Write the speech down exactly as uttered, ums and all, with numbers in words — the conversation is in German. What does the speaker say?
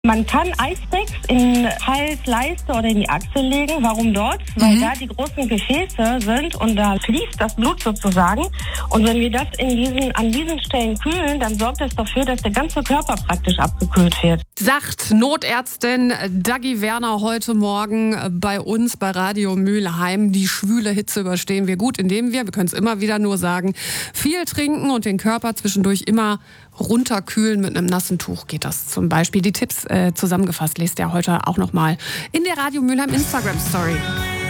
Man kann Eispacks in Hals, Leiste oder in die Achsel legen. Warum dort? Weil Mhm. da die großen Gefäße sind und da fließt das Blut sozusagen. Und wenn wir das in diesen, an diesen Stellen kühlen, dann sorgt es dafür, dass der ganze Körper praktisch abgekühlt wird. Sagt Notärztin Daggy Werner heute Morgen bei uns bei Radio Mülheim. Die schwüle Hitze überstehen wir gut, indem wir, wir können es immer wieder nur sagen, viel trinken und den Körper zwischendurch immer runterkühlen. Mit einem nassen Tuch geht das zum Beispiel. Die Tipps äh, zusammengefasst lest ihr heute auch nochmal in der Radio Mülheim Instagram Story.